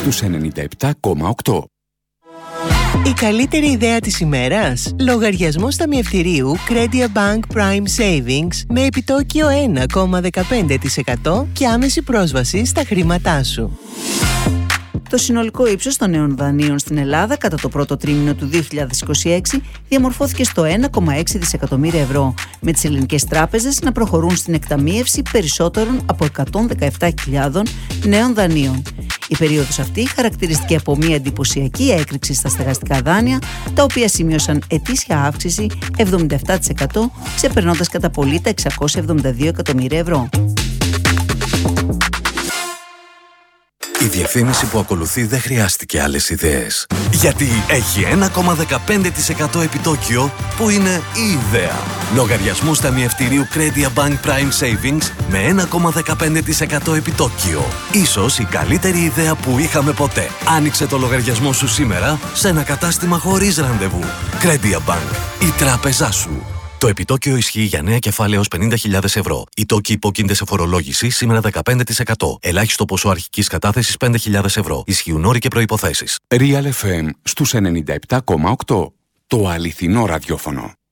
στους 97,8. Η καλύτερη ιδέα της ημέρας? Λογαριασμός ταμιευτηρίου Credia Bank Prime Savings με επιτόκιο 1,15% και άμεση πρόσβαση στα χρήματά σου. Το συνολικό ύψος των νέων δανείων στην Ελλάδα κατά το πρώτο τρίμηνο του 2026 διαμορφώθηκε στο 1,6 δισεκατομμύρια ευρώ, με τις ελληνικές τράπεζες να προχωρούν στην εκταμείευση περισσότερων από 117.000 νέων δανείων. Η περίοδος αυτή χαρακτηριστηκε από μια εντυπωσιακή έκρηξη στα στεγαστικά δάνεια, τα οποία σημείωσαν ετήσια αύξηση 77%, ξεπερνώντας κατά πολύ τα 672 εκατομμύρια ευρώ. Η διαφήμιση που ακολουθεί δεν χρειάστηκε άλλες ιδέες. Γιατί έχει 1,15% επιτόκιο που είναι η ιδέα. Λογαριασμούς ταμιευτηρίου Credia Bank Prime Savings με 1,15% επιτόκιο. Ίσως η καλύτερη ιδέα που είχαμε ποτέ. Άνοιξε το λογαριασμό σου σήμερα σε ένα κατάστημα χωρίς ραντεβού. Credia Bank, η τράπεζά σου. Το επιτόκιο ισχύει για νέα κεφάλαια έως 50.000 ευρώ. Οι τόκοι υπόκεινται σε φορολόγηση σήμερα 15%. Ελάχιστο ποσό αρχικής κατάθεσης 5.000 ευρώ. Ισχύουν όροι και προϋποθέσεις. Real FM στους 97,8. Το αληθινό ραδιόφωνο.